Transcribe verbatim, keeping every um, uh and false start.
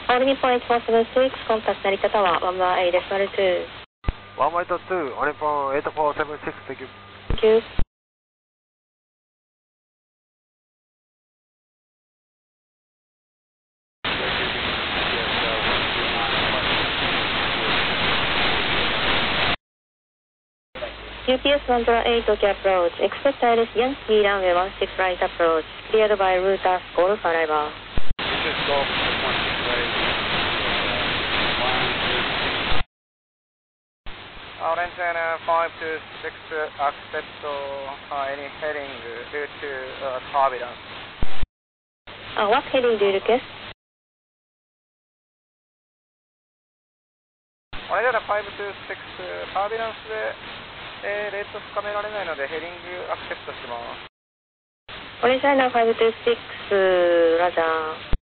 オール日本エイトフォーセブンシックス、コンタクト成田タワー、ワンワンエーデシマルツー。 ワンワンエイトツー、オール日本エイトフォーセブンシックス、Thank you. Thank you.ユーピーエスone zero eight Tokyo approach, expect Iris Yankee runway one six right approach, cleared by routers Golf arrival. This is Golf one six right. Orange and five two six, accept uh, any heading due to uh, turbulence. Uh, what heading do you request? Orange and five two six, turbulence で、えー、レート深められないのでヘディングアクセプトします。 Orange Liner five two six, Roger.